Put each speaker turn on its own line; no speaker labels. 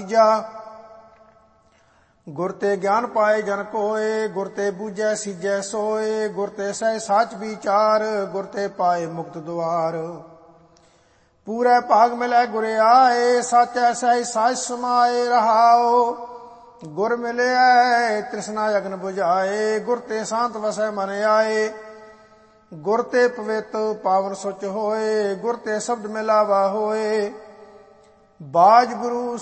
ਤੀਜਾ। ਗੁਰ ਤੇ ਗਿਆਨ ਪਾਏ ਜਨ ਕੋਏ, ਗੁਰ ਤੇ ਬੂਝੈ ਸੀਜੈ ਸੋਏ, ਗੁਰ ਤੇ ਸਹਿ ਸਾਚ ਵਿਚਾਰ, ਗੁਰ ਤੇ ਪਾਏ ਮੁਕਤ ਦੁਆਰ। ਪੂਰੇ ਭਾਗ ਮਿਲੈ ਗੁਰ ਆਏ, ਸਾਚੈ ਸਹਿ ਸਾਚ ਸਮਾਏ ਰਹਾਓ। ਗੁਰ ਮਿਲਿਐ ਤ੍ਰਿਸ਼ਨਾ ਅਗਨ ਬੁਝਾਏ, ਗੁਰ ਤੇ ਸ਼ਾਂਤ ਵਸੈ ਮਨ ਆਏ। ਗੁਰ ਤੇ ਪਵਿੱਤ ਪਾਵਨ ਸੁਚ ਹੋਏ, ਗੁਰ ਤੇ ਸ਼ਬਦ ਮਿਲਾਵਾ ਹੋਏ। ਬਾਜ ਗੁਰੂ